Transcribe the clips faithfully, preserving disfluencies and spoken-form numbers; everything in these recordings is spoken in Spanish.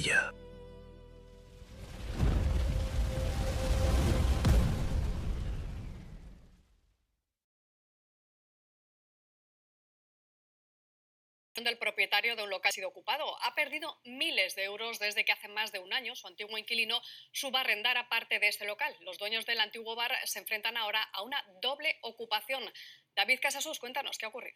pesadilla. Del propietario de un local ha sido ocupado. Ha perdido miles de euros desde que hace más de un año su antiguo inquilino subarrendara parte de este local. Los dueños del antiguo bar se enfrentan ahora a una doble ocupación. David Casasus, cuéntanos qué ha ocurrido.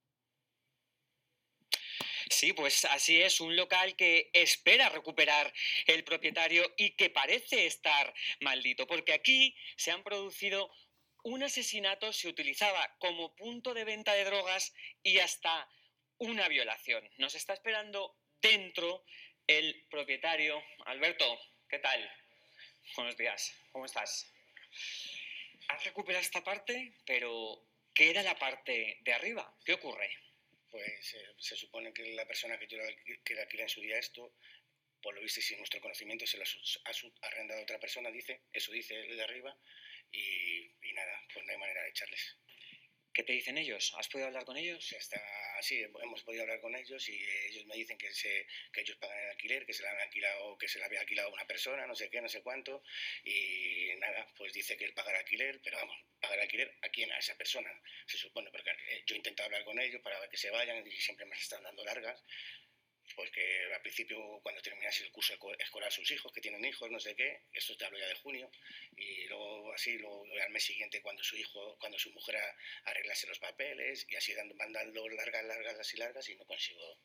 Sí, pues así es, un local que espera recuperar el propietario y que parece estar maldito, porque aquí se han producido un asesinato, se utilizaba como punto de venta de drogas y hasta una violación. Nos está esperando dentro el propietario. Alberto, ¿qué tal? Buenos días, ¿cómo estás? Has recuperado esta parte, pero ¿qué era la parte de arriba? ¿Qué ocurre? Pues eh, se supone que la persona que, yo, que le alquila en su día esto, por lo visto y sin nuestro conocimiento, se lo ha arrendado a otra persona, dice, eso dice el de arriba, y, y nada, pues no hay manera de echarles. ¿Qué te dicen ellos? ¿Has podido hablar con ellos? Está, sí, hemos podido hablar con ellos y ellos me dicen que, se, que ellos pagan el alquiler, que se la han alquilado, que se la había alquilado a una persona, no sé qué, no sé cuánto, y nada, pues dice que él paga el alquiler, pero vamos, paga el alquiler a quién, a esa persona, se supone, porque yo he intentado hablar con ellos para que se vayan y siempre me están dando largas. Pues que al principio, cuando terminase el curso escolar sus hijos, que tienen hijos, no sé qué, esto te hablo ya de junio, y luego así, luego al mes siguiente cuando su hijo, cuando su mujer arreglase los papeles, y así dando, mandando largas, largas y largas, y no consigo.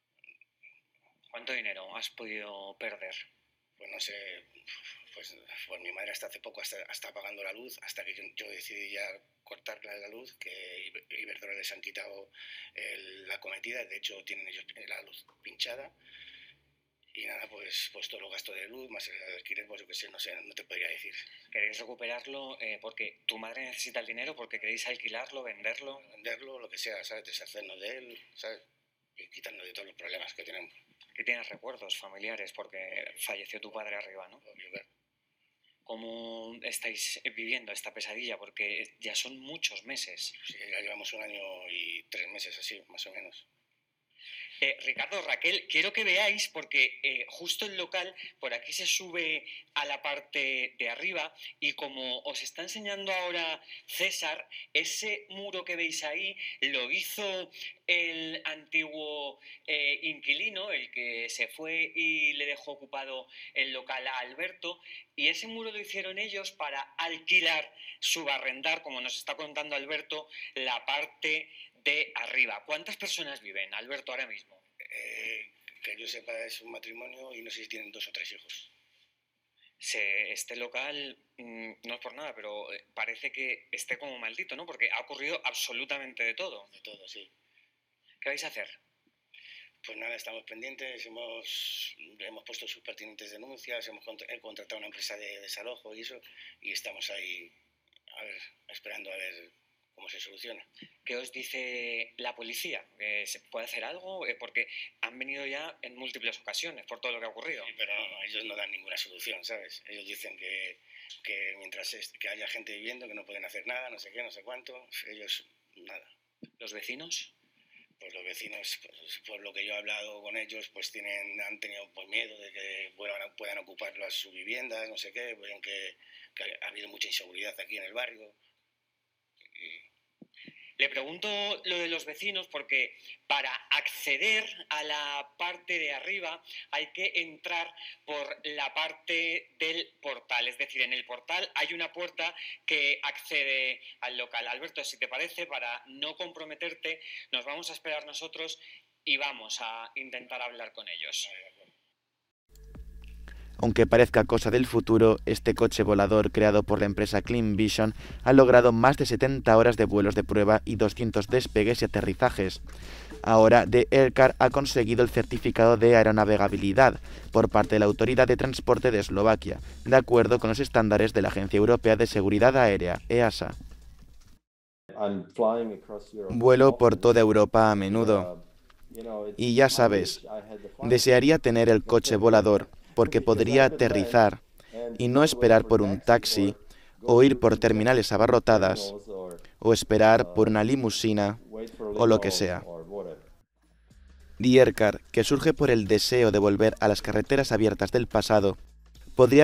¿Cuánto dinero has podido perder? Pues no sé, pues, pues mi madre hasta hace poco hasta, hasta pagando la luz, hasta que yo, yo decidí ya cortarla la luz, que Iberdrola les han quitado el, la cometida, de hecho tienen ellos la luz pinchada, y nada, pues, pues todos los gastos de luz, más el alquiler, pues yo qué sé, no sé, no te podría decir. ¿Queréis recuperarlo eh, porque tu madre necesita el dinero, porque queréis alquilarlo, venderlo? Venderlo, lo que sea, ¿sabes? Deshacernos de él, ¿sabes? Y quitarnos de todos los problemas que tenemos. ¿Y tienes recuerdos familiares porque falleció tu padre arriba, no? ¿Cómo estáis viviendo esta pesadilla? Porque ya son muchos meses. Sí, ya llevamos un año y tres meses así, más o menos. Eh, Ricardo, Raquel, quiero que veáis porque eh, justo el local por aquí se sube a la parte de arriba y como os está enseñando ahora César, ese muro que veis ahí lo hizo el antiguo eh, inquilino, el que se fue y le dejó ocupado el local a Alberto, y ese muro lo hicieron ellos para alquilar, subarrendar, como nos está contando Alberto, la parte de arriba. ¿Cuántas personas viven, Alberto, ahora mismo? Eh, que yo sepa es un matrimonio y no sé si tienen dos o tres hijos. Se, este local, mmm, no es por nada, pero parece que esté como maldito, ¿no? Porque ha ocurrido absolutamente de todo. De todo, sí. ¿Qué vais a hacer? Pues nada, estamos pendientes, hemos, hemos puesto sus pertinentes denuncias, hemos contratado a una empresa de desalojo y eso, y estamos ahí, a ver, esperando a ver cómo se soluciona. ¿Qué os dice la policía? ¿Eh, ¿Se puede hacer algo? Eh, porque han venido ya en múltiples ocasiones por todo lo que ha ocurrido. Sí, pero no, no, ellos no dan ninguna solución, ¿sabes? Ellos dicen que, que mientras es, que haya gente viviendo, que no pueden hacer nada, no sé qué, no sé cuánto, ellos nada. ¿Los vecinos? Pues los vecinos, pues, por lo que yo he hablado con ellos, pues tienen, han tenido pues, miedo de que puedan, puedan ocupar las, sus viviendas, no sé qué, ven que, que ha habido mucha inseguridad aquí en el barrio. Y... Le pregunto lo de los vecinos porque para acceder a la parte de arriba hay que entrar por la parte del portal. Es decir, en el portal hay una puerta que accede al local. Alberto, si te parece, para no comprometerte, nos vamos a esperar nosotros y vamos a intentar hablar con ellos. Aunque parezca cosa del futuro, este coche volador creado por la empresa Clean Vision ha logrado más de setenta horas de vuelos de prueba y doscientos despegues y aterrizajes. Ahora, The Aircar ha conseguido el certificado de aeronavegabilidad por parte de la Autoridad de Transporte de Eslovaquia, de acuerdo con los estándares de la Agencia Europea de Seguridad Aérea, E A S A. Vuelo por toda Europa a menudo. Y ya sabes, desearía tener el coche volador, porque podría aterrizar y no esperar por un taxi o ir por terminales abarrotadas o esperar por una limusina o lo que sea. The Aircar, que surge por el deseo de volver a las carreteras abiertas del pasado, podría